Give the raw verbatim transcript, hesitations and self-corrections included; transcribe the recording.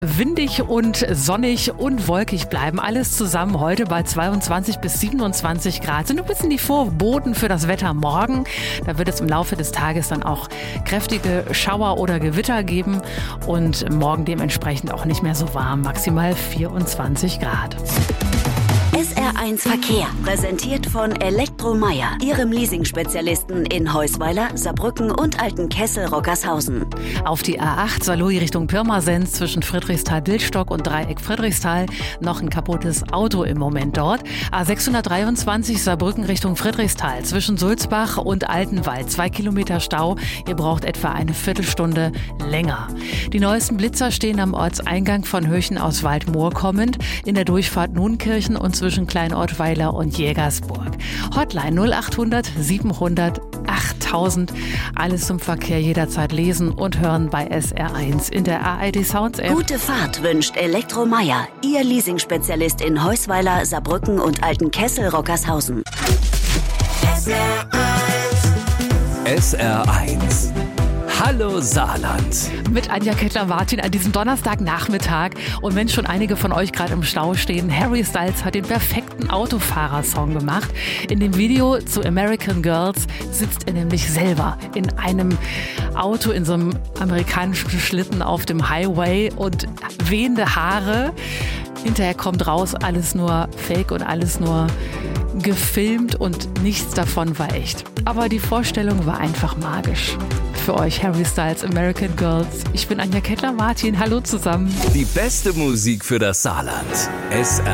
Windig und sonnig und wolkig bleiben. Alles zusammen heute bei zweiundzwanzig bis siebenundzwanzig Grad. Sind ein bisschen die Vorboten für das Wetter morgen. Da wird es im Laufe des Tages dann auch kräftige Schauer oder Gewitter geben und morgen dementsprechend auch nicht mehr so warm. Maximal vierundzwanzig Grad. S R eins Verkehr, präsentiert von Elektromeier, Ihrem Leasing-Spezialisten in Heusweiler, Saarbrücken und Altenkessel-Rockershausen. Auf die A acht Saarlouis Richtung Pirmasens zwischen Friedrichsthal-Bildstock und Dreieck Friedrichsthal noch ein kaputtes Auto im Moment dort. A sechshundertdreiundzwanzig Saarbrücken Richtung Friedrichsthal zwischen Sulzbach und Altenwald. Zwei Kilometer Stau. Ihr braucht etwa eine Viertelstunde länger. Die neuesten Blitzer stehen am Ortseingang von Höchen aus Waldmoor kommend, in der Durchfahrt Nunkirchen und zwischen Klein-Ortweiler und Jägersburg. Hotline null achthundert siebenhundert achttausend. Alles zum Verkehr jederzeit lesen und hören bei S R eins in der A R D Sounds App. Gute Fahrt wünscht Elektromeier, Ihr Leasing-Spezialist in Heusweiler, Saarbrücken und Altenkessel-Rockershausen. S R eins. S R eins. Hallo Saarland. Mit Anja Kettler-Martin an diesem Donnerstagnachmittag. Und wenn schon einige von euch gerade im Stau stehen, Harry Styles hat den perfekten Autofahrer-Song gemacht. In dem Video zu American Girls sitzt er nämlich selber in einem Auto, in so einem amerikanischen Schlitten auf dem Highway und wehende Haare. Hinterher kommt raus, alles nur Fake und alles nur gefilmt und nichts davon war echt. Aber die Vorstellung war einfach magisch. Für euch Harry Styles, American Girls. Ich bin Anja Kettler-Martin. Hallo zusammen. Die beste Musik für das Saarland. S R